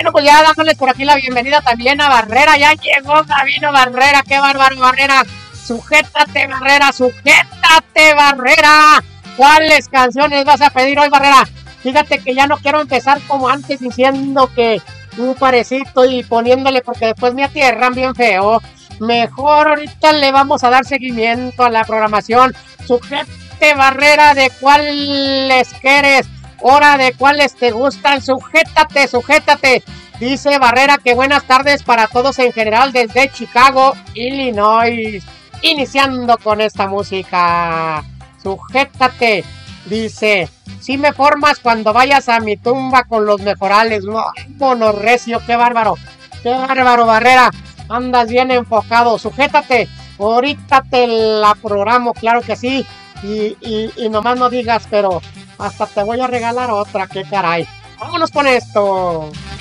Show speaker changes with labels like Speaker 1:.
Speaker 1: Bueno, pues ya dándoles por aquí la bienvenida también a Barrera. Ya llegó Gabino Barrera. ¡Qué bárbaro, Barrera! Sujétate, Barrera, sujétate, Barrera. ¿Cuáles canciones vas a pedir hoy, Barrera? Fíjate que ya no quiero empezar como antes diciendo que un parecito y poniéndole porque después me atierran bien feo. Mejor ahorita le vamos a dar seguimiento a la programación. Sujétate, Barrera, de cuáles quieres, hora de cuáles te gustan. Sujétate, sujétate. Dice Barrera que buenas tardes para todos en general desde Chicago, Illinois. Iniciando con esta música. Sujétate. Dice, si me formas cuando vayas a mi tumba con los mejorales. Mono recio, qué bárbaro, Barrera. Andas bien enfocado, sujétate. Ahorita te la programo, claro que sí. Y nomás no digas, pero hasta te voy a regalar otra, qué caray. Vámonos con esto.